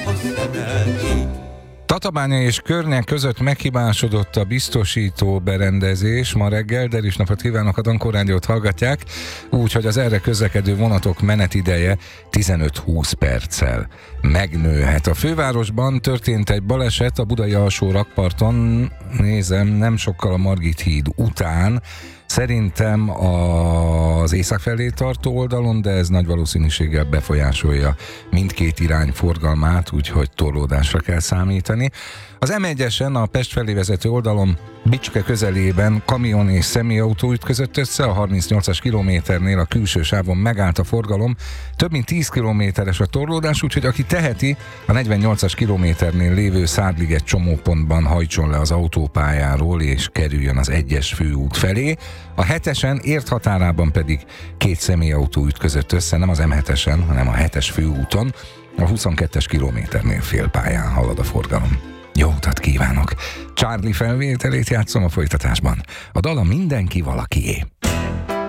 Tatabánya és Környek között meghibásodott a biztosító berendezés ma reggel, de is napot kívánok, a Dankó Rádiót hallgatják, úgyhogy az erre közlekedő vonatok menetideje 15-20 perccel megnőhet. A fővárosban történt egy baleset a budai alsó rakparton, nézem, nem sokkal a Margit híd után, szerintem az észak felé tartó oldalon, de ez nagy valószínűséggel befolyásolja mindkét irány forgalmát, úgyhogy torlódásra kell számítani. Az M1-esen a Pest felé vezető oldalon Bicske közelében kamion és személyautó ütközött össze, a 38-as kilométernél a külső sávon megállt a forgalom, több mint 10 kilométeres a torlódás, úgyhogy aki teheti, a 48-as kilométernél lévő Szádliget csomópontban hajtson le az autópályáról és kerüljön az 1-es főút felé. A 7-esen ért határában pedig két személyautó ütközött össze, nem az M7-esen, hanem a 7-es főúton, a 22-es kilométernél félpályán halad a forgalom. Jó utat kívánok! Charlie felvételét játszom a folytatásban. A dal a Mindenki valakié.